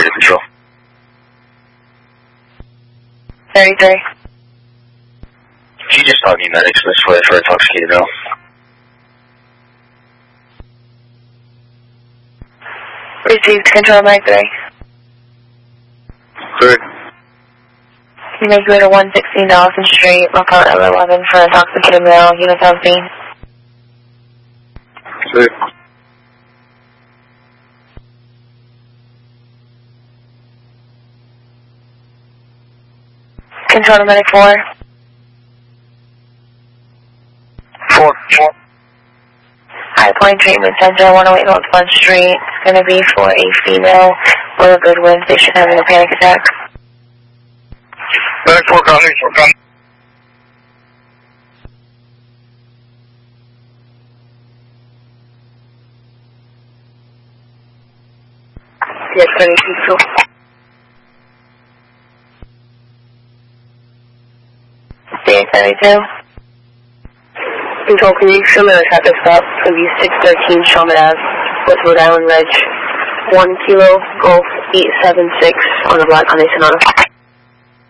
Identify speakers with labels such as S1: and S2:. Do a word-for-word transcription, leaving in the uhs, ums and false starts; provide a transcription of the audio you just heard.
S1: to control.
S2: thirty-three.
S1: She just taught me medics this way for intoxicated male.
S2: Received control Mike three.
S1: Three.
S2: You make way to one sixteen Dawson Street, Lookout L eleven for intoxicated male, units on scene.
S1: Three.
S2: Control to medic four.
S1: Four. Four.
S2: High Point Treatment Center, one oh eight North Front Street. It's going to be for a female with a good wind station having a panic attack.
S1: Medic four, copy. Four, copy.
S2: Yes, thirty-two. C H thirty-two. Control, can you show me the traffic stop? It's going to be six thirteen Shawmut Ave, West Rhode Island, Reg. one Kilo Golf eight seven six on the black Hyundai Sonata.